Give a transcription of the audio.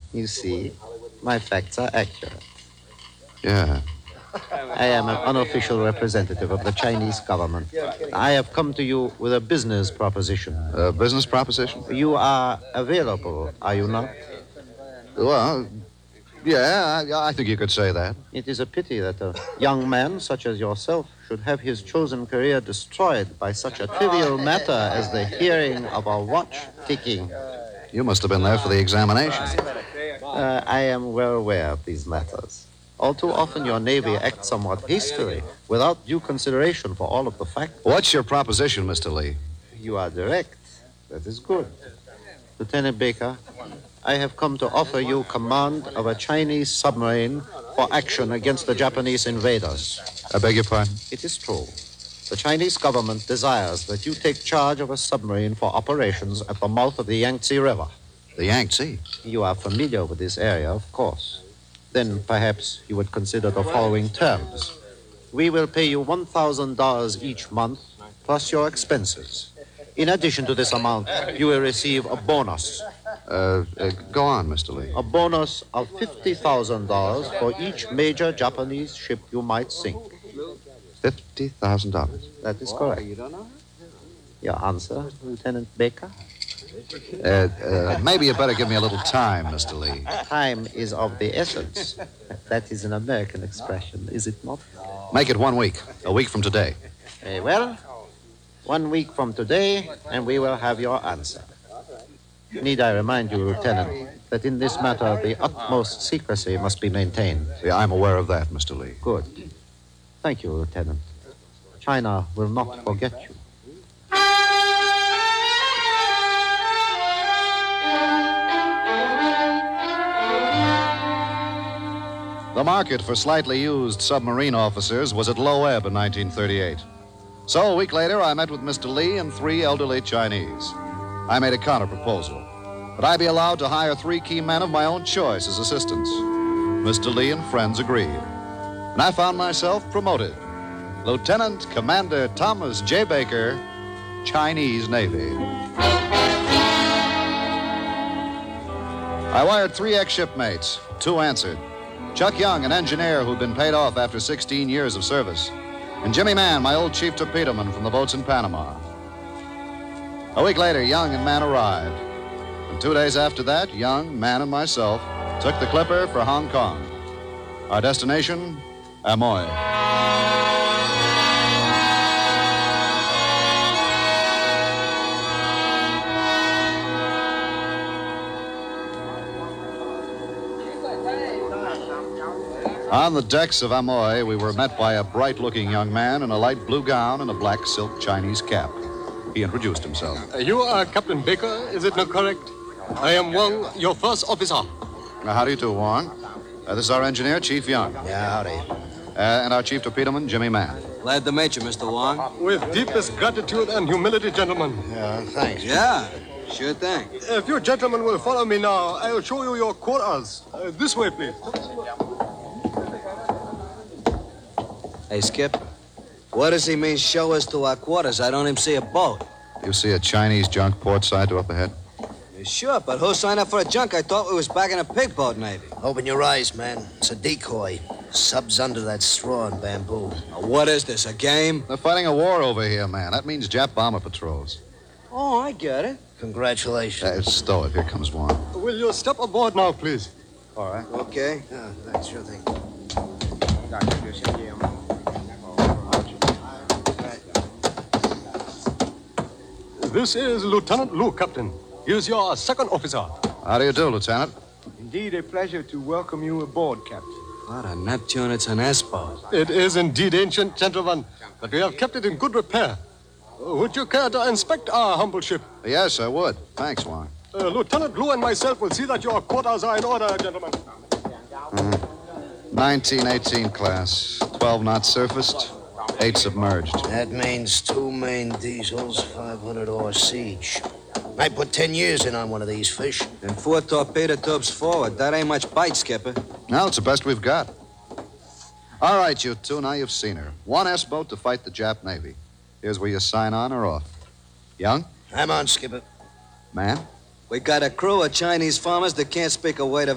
You see, my facts are accurate. Yeah. I am an unofficial representative of the Chinese government. I have come to you with a business proposition. A business proposition? You are available, are you not? Well, yeah, I think you could say that. It is a pity that a young man such as yourself should have his chosen career destroyed by such a trivial matter as the hearing of a watch ticking. You must have been there for the examination. I am well aware of these matters. All too often your Navy acts somewhat hastily, without due consideration for all of the facts. What's your proposition, Mr. Lee? You are direct. That is good. Lieutenant Baker, I have come to offer you command of a Chinese submarine for action against the Japanese invaders. I beg your pardon? It is true. The Chinese government desires that you take charge of a submarine for operations at the mouth of the Yangtze River. The Yangtze? You are familiar with this area, of course. Then perhaps you would consider the following terms. We will pay you $1,000 each month, plus your expenses. In addition to this amount, you will receive a bonus. Go on, Mr. Lee. A bonus of $50,000 for each major Japanese ship you might sink. $50,000. That is correct. Your answer, Lieutenant Baker? Maybe you better give me a little time, Mr. Lee. Time is of the essence. That is an American expression, is it not? Make it 1 week. A week from today. Very well. 1 week from today, and we will have your answer. Need I remind you, Lieutenant, that in this matter the utmost secrecy must be maintained. Yeah, I'm aware of that, Mr. Lee. Good. Thank you, Lieutenant. China will not forget you. The market for slightly used submarine officers was at low ebb in 1938. So a week later, I met with Mr. Lee and 3 elderly Chinese. I made a counter-proposal that I be allowed to hire 3 key men of my own choice as assistants. Mr. Lee and friends agreed. And I found myself promoted. Lieutenant Commander Thomas J. Baker, Chinese Navy. I wired 3 ex-shipmates. 2 answered. Chuck Young, an engineer who'd been paid off after 16 years of service. And Jimmy Mann, my old chief torpedoman from the boats in Panama. A week later, Young and Mann arrived. And 2 days after that, Young, Mann, and myself took the Clipper for Hong Kong. Our destination, Amoy. On the decks of Amoy, we were met by a bright-looking young man in a light blue gown and a black silk Chinese cap. He introduced himself. You are Captain Baker, is it not correct? I am Wong, your first officer. How do you do, Wong? This is our engineer, Chief Young. Yeah, howdy. And our chief torpedoman, Jimmy Mann. Glad to meet you, Mr. Wong. With deepest gratitude and humility, gentlemen. Yeah, thanks. Yeah, sure thing. If you gentlemen will follow me now, I'll show you your quarters. This way, please. Hey, Skip, what does he mean show us to our quarters? I don't even see a boat. You see a Chinese junk port side to up ahead? Sure, but who signed up for a junk? I thought we was back in a pig boat, maybe. Open your eyes, man. It's a decoy. Sub's under that straw and bamboo. Now, what is this, a game? They're fighting a war over here, man. That means Jap bomber patrols. Oh, I get it. Congratulations. Stow it. Here comes one. Will you step aboard now, please? All right. Okay. Yeah, thanks, sure thing. This is Lieutenant Lu, Captain. Here's your second officer. How do you do, Lieutenant? Indeed a pleasure to welcome you aboard, Captain. What a Neptune, it's an S-boat. It is indeed ancient, gentlemen, but we have kept it in good repair. Would you care to inspect our humble ship? Yes, I would. Thanks, Wong. Lieutenant Lu and myself will see that your quarters are in order, gentlemen. 1918 class. 12 knots surfaced, 8 submerged. That means 2 main diesels, 500 horse each. I put 10 years in on one of these fish. And 4 torpedo tubes forward. That ain't much bite, Skipper. No, it's the best we've got. All right, you two, now you've seen her. 1 S-boat to fight the Jap Navy. Here's where you sign on or off. Young? I'm on, Skipper. Man? We got a crew of Chinese farmers that can't speak a word of